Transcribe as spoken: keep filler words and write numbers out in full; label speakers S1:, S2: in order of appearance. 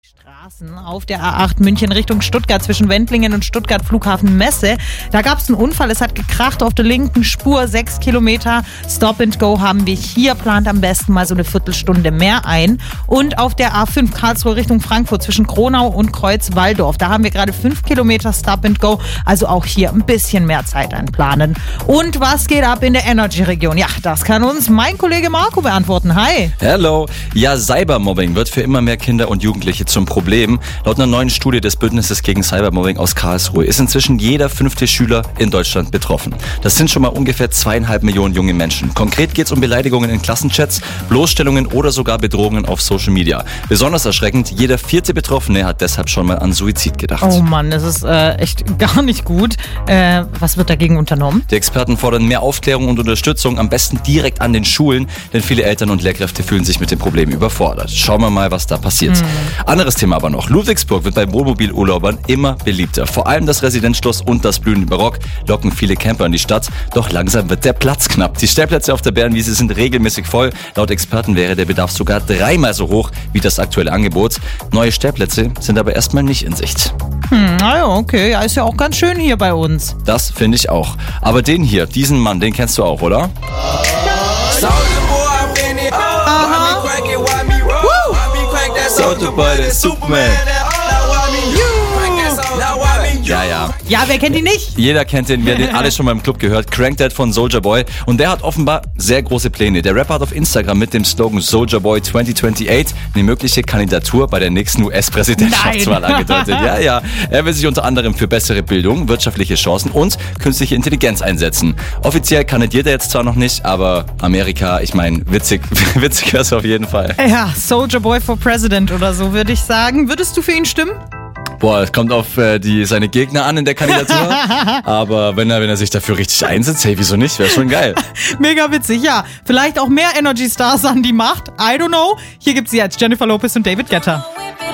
S1: Straßen auf der A acht München Richtung Stuttgart zwischen Wendlingen und Stuttgart Flughafen Messe. Da gab es einen Unfall, es hat gekracht auf der linken Spur, sechs Kilometer Stop and Go haben wir hier, plant am besten mal so eine Viertelstunde mehr ein. Und auf der A fünf Karlsruhe Richtung Frankfurt zwischen Kronau und Kreuzwaldorf, da haben wir gerade fünf Kilometer Stop and Go, also auch hier ein bisschen mehr Zeit einplanen. Und was geht ab in der Energy-Region? Ja, das kann uns mein Kollege Marco beantworten. Hi!
S2: Hello! Ja, Cybermobbing wird für immer mehr Kinder und Jugendliche zum Problem. Laut einer neuen Studie des Bündnisses gegen Cybermobbing aus Karlsruhe ist inzwischen jeder fünfte Schüler in Deutschland betroffen. Das sind schon mal ungefähr zweieinhalb Millionen junge Menschen. Konkret geht es um Beleidigungen in Klassenchats, Bloßstellungen oder sogar Bedrohungen auf Social Media. Besonders erschreckend, jeder vierte Betroffene hat deshalb schon mal an Suizid gedacht.
S1: Oh Mann, das ist äh, echt gar nicht gut. Äh, was wird dagegen unternommen?
S2: Die Experten fordern mehr Aufklärung und Unterstützung, am besten direkt an den Schulen, denn viele Eltern und Lehrkräfte fühlen sich mit dem Problem überfordert. Schauen wir mal, was da passiert. Hm. Anderes Thema aber noch. Ludwigsburg wird bei Wohnmobilurlaubern immer beliebter. Vor allem das Residenzschloss und das blühende Barock locken viele Camper in die Stadt. Doch langsam wird der Platz knapp. Die Stellplätze auf der Bärenwiese sind regelmäßig voll. Laut Experten wäre der Bedarf sogar dreimal so hoch wie das aktuelle Angebot. Neue Stellplätze sind aber erstmal nicht in Sicht.
S1: Hm, naja, okay. Ja, ist ja auch ganz schön hier bei uns.
S2: Das finde ich auch. Aber den hier, diesen Mann, den kennst du auch, oder? Soulja Boy, der Superman. Ja, ja.
S1: Ja, wer kennt ihn nicht?
S2: Jeder kennt den, wir haben den alle schon mal im Club gehört. Crank That von Soulja Boy. Und der hat offenbar sehr große Pläne. Der Rapper hat auf Instagram mit dem Slogan Soulja Boy zwanzig achtundzwanzig eine mögliche Kandidatur bei der nächsten U S-Präsidentschaftswahl angedeutet. Ja, ja. Er will sich unter anderem für bessere Bildung, wirtschaftliche Chancen und künstliche Intelligenz einsetzen. Offiziell kandidiert er jetzt zwar noch nicht, aber Amerika, ich meine, witzig, witzig wäre es auf jeden Fall.
S1: Ja, Soulja Boy for President oder so, würde ich sagen. Würdest du für ihn stimmen?
S2: Boah, es kommt auf äh, die, seine Gegner an in der Kandidatur. Aber wenn er, wenn er sich dafür richtig einsetzt, hey, wieso nicht? Wäre schon geil.
S1: Mega witzig, ja. Vielleicht auch mehr Energy Stars an die Macht. I don't know. Hier gibt's sie jetzt, Jennifer Lopez und David Guetta.